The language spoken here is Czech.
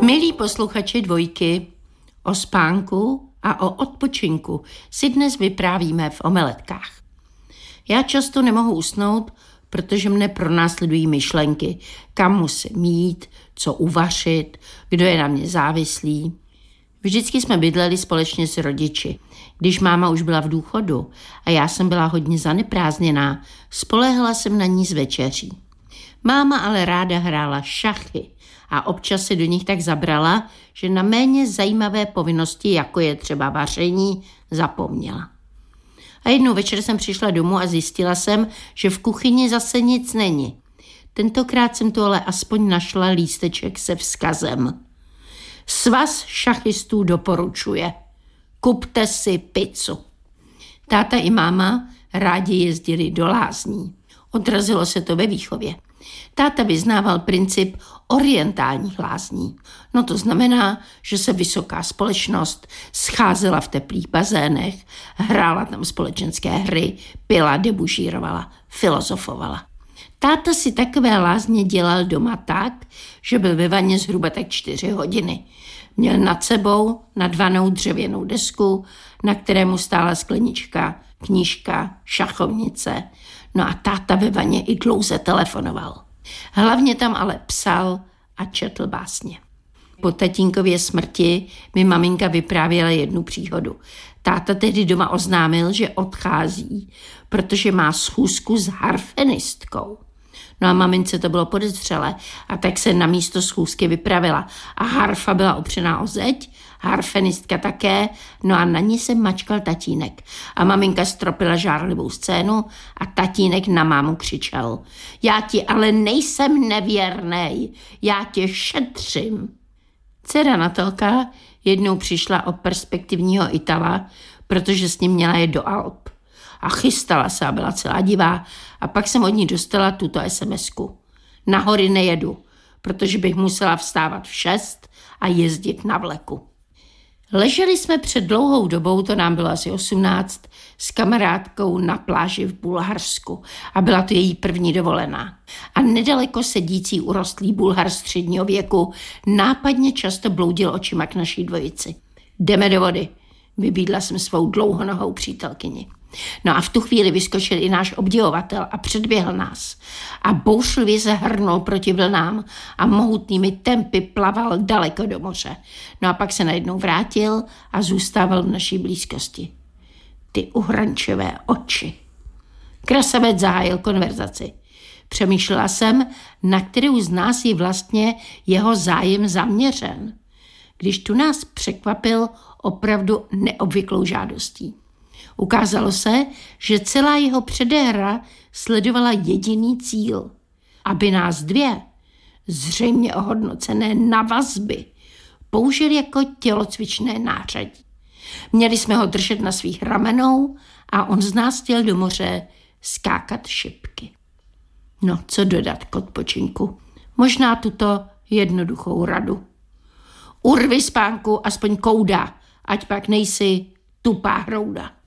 Milí posluchači Dvojky, o spánku a o odpočinku si dnes vyprávíme v omeletkách. Já často nemohu usnout, protože mne pronásledují myšlenky, kam musím jít, co uvařit, kdo je na mě závislý. Vždycky jsme bydleli společně s rodiči. Když máma už byla v důchodu a já jsem byla hodně zaneprázdněná, spoléhala jsem na ní z večeří. Máma ale ráda hrála šachy a občas se do nich tak zabrala, že na méně zajímavé povinnosti, jako je třeba vaření, zapomněla. A jednou večer jsem přišla domů a zjistila jsem, že v kuchyni zase nic není. Tentokrát jsem tu ale aspoň našla lísteček se vzkazem. Svaz šachistů doporučuje. Kupte si pizzu. Táta i máma rádi jezdili do lázní. Odrazilo se to ve výchově. Táta vyznával princip orientálních lázní. No to znamená, že se vysoká společnost scházela v teplých bazénech, hrála tam společenské hry, pila, debužírovala, filozofovala. Táta si takové lázně dělal doma tak, že byl ve vaně zhruba tak 4 hodiny. Měl nad sebou nadvanou dřevěnou desku, na kterému stála sklenička, knížka, šachovnice. No a táta ve vaně i dlouze telefonoval. Hlavně tam ale psal a četl básně. Po tatínkově smrti mi maminka vyprávěla jednu příhodu. Táta tedy doma oznámil, že odchází, protože má schůzku s harfenistkou. No a mamince to bylo podezřelé a tak se na místo schůzky vypravila. A harfa byla opřená o zeď, harfenistka také, no a na ní se mačkal tatínek. A maminka stropila žárlivou scénu a tatínek na mámu křičel. Já ti ale nejsem nevěrnej, já tě šetřím. Dcera Natálka jednou přišla o perspektivního Itala, protože s ním měla jet do Alp. A chystala se a byla celá divá. A pak jsem od ní dostala tuto SMS-ku. Na hory nejedu, protože bych musela vstávat v 6 a jezdit na vleku. Leželi jsme před dlouhou dobou, to nám bylo asi 18, s kamarádkou na pláži v Bulharsku a byla to její první dovolená. A nedaleko sedící urostlý Bulhar středního věku nápadně často bloudil očima k naší dvojici. Jdeme do vody, vybídla jsem svou dlouhonohou přítelkyni. No a v tu chvíli vyskočil i náš obdivovatel a předběhl nás. A bouřlivě se hrnul proti vlnám a mohutnými tempy plaval daleko do moře. No a pak se najednou vrátil a zůstával v naší blízkosti. Ty uhrančivé oči. Krasavec zahájil konverzaci. Přemýšlela jsem, na kterou z nás je vlastně jeho zájem zaměřen, když tu nás překvapil opravdu neobvyklou žádostí. Ukázalo se, že celá jeho předehra sledovala jediný cíl, aby nás dvě, zřejmě ohodnocené na vazby, použili jako tělocvičné nářadí. Měli jsme ho držet na svých ramenou a on z nás chtěl do moře skákat šipky. No, co dodat k odpočinku? Možná tuto jednoduchou radu. Urvi spánku aspoň kouda, ať pak nejsi tupá hrouda.